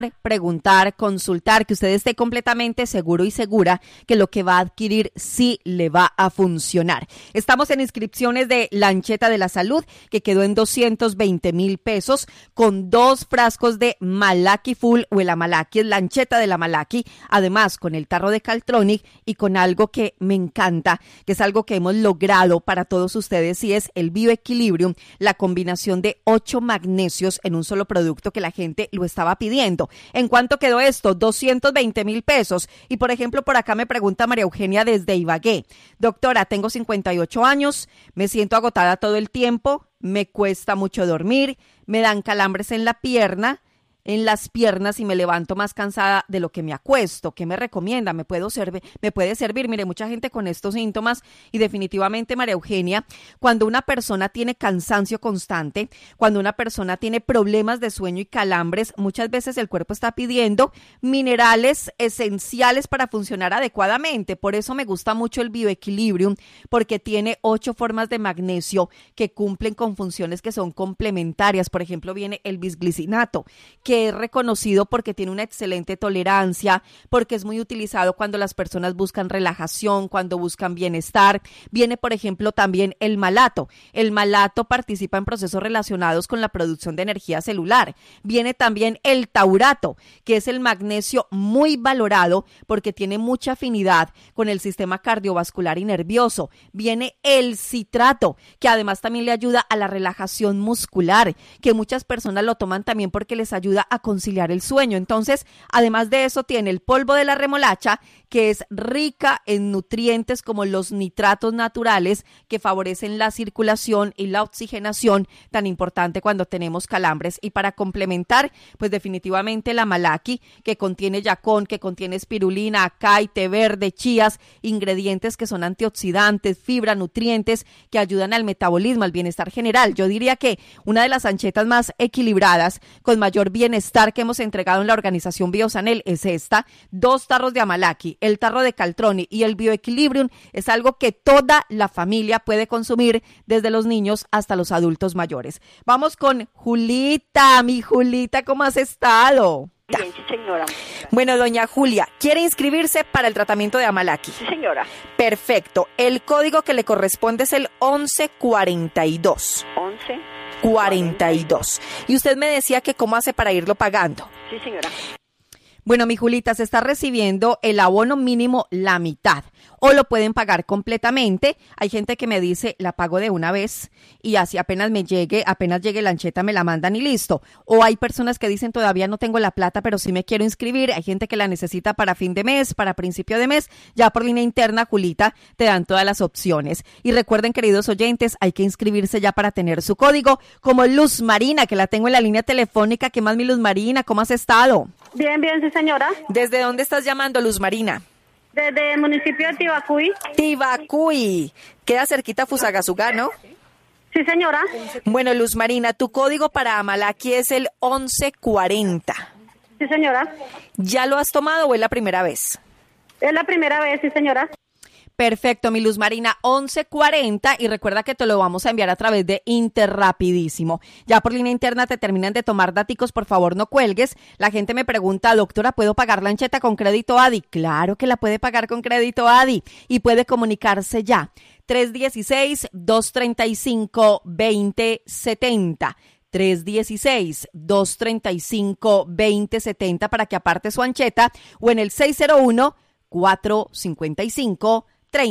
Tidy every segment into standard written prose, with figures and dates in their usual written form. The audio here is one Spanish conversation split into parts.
preguntar, consultar, que usted esté completamente seguro y segura que lo que va a adquirir sí le va a funcionar. Estamos en inscripciones de Lancheta de la Salud, que quedó en 220,000 pesos, con 2 frascos de Malaki Full o el Amalaki, es Lancheta de la Malaki, además con el tarro de Caltronic y con algo que me encanta, que es algo que hemos logrado para todos ustedes, y es el Bioequilibrium, la combinación de 8 magnesios en un solo producto que la gente lo estaba pidiendo. ¿En cuánto quedó esto? 220,000 pesos. Y por ejemplo, por acá me pregunta María Eugenia desde Ibagué: doctora, tengo 58 años, me siento agotada todo el tiempo, me cuesta mucho dormir, me dan calambres en las piernas y me levanto más cansada de lo que me acuesto. ¿Qué me recomienda? ¿Me puede servir? Mire, mucha gente con estos síntomas, y definitivamente, María Eugenia, cuando una persona tiene cansancio constante, cuando una persona tiene problemas de sueño y calambres, muchas veces el cuerpo está pidiendo minerales esenciales para funcionar adecuadamente. Por eso me gusta mucho el Bioequilibrium, porque tiene 8 formas de magnesio que cumplen con funciones que son complementarias. Por ejemplo, viene el bisglicinato, que es reconocido porque tiene una excelente tolerancia, porque es muy utilizado cuando las personas buscan relajación, cuando buscan bienestar. Viene, por ejemplo, también el malato. El malato participa en procesos relacionados con la producción de energía celular. Viene también el taurato, que es el magnesio muy valorado porque tiene mucha afinidad con el sistema cardiovascular y nervioso. Viene el citrato, que además también le ayuda a la relajación muscular, que muchas personas lo toman también porque les ayuda a conciliar el sueño. Entonces, además de eso, tiene el polvo de la remolacha, que es rica en nutrientes como los nitratos naturales, que favorecen la circulación y la oxigenación, tan importante cuando tenemos calambres. Y para complementar, pues definitivamente la Malaki, que contiene yacón, que contiene espirulina, acai, té verde, chías, ingredientes que son antioxidantes, fibra, nutrientes que ayudan al metabolismo, al bienestar general. Yo diría que una de las anchetas más equilibradas, con mayor bienestar que hemos entregado en la organización Biosanel es esta: 2 tarros de Amalaki, el tarro de Caltroni y el Bioequilibrium. Es algo que toda la familia puede consumir, desde los niños hasta los adultos mayores. Vamos con Julita. Mi Julita, ¿cómo has estado? Bien, sí, señora. Bueno, doña Julia, ¿quiere inscribirse para el tratamiento de Amalaki? Sí, señora. Perfecto. El código que le corresponde es el 1142. 1142. Y usted me decía que cómo hace para irlo pagando. Sí, señora. Bueno, mi Julita, se está recibiendo el abono mínimo la mitad, o lo pueden pagar completamente. Hay gente que me dice, la pago de una vez y así apenas llegue la ancheta me la mandan y listo. O hay personas que dicen, todavía no tengo la plata, pero sí me quiero inscribir. Hay gente que la necesita para fin de mes, para principio de mes. Ya por línea interna, Julita, te dan todas las opciones. Y recuerden, queridos oyentes, hay que inscribirse ya para tener su código, como Luz Marina, que la tengo en la línea telefónica. ¿Qué más, mi Luz Marina? ¿Cómo has estado? Bien, bien, sí, señora. ¿Desde dónde estás llamando, Luz Marina? Desde el municipio de Tibacuy. Tibacuy. Queda cerquita a Fusagasugá, ¿no? Sí, señora. Bueno, Luz Marina, tu código para Amalaki es el 1140. Sí, señora. ¿Ya lo has tomado o es la primera vez? Es la primera vez, sí, señora. Perfecto, mi Luz Marina, 1140, y recuerda que te lo vamos a enviar a través de Interrapidísimo. Ya por línea interna te terminan de tomar daticos, por favor no cuelgues. La gente me pregunta, doctora, ¿puedo pagar la ancheta con crédito ADI? Claro que la puede pagar con crédito ADI y puede comunicarse ya. 316-235-2070. 316-235-2070 para que aparte su ancheta, o en el 601-455-3091.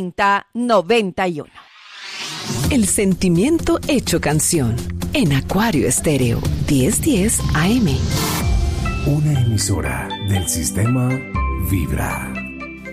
El sentimiento hecho canción en Acuario Estéreo 1010 AM. Una emisora del sistema Vibra.